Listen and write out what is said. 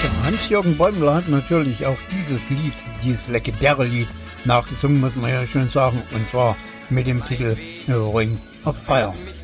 Hans-Jürgen Bäumler hat natürlich auch dieses legendäre Lied nachgesungen, muss man ja schön sagen, und zwar mit dem Titel Ring of Fire.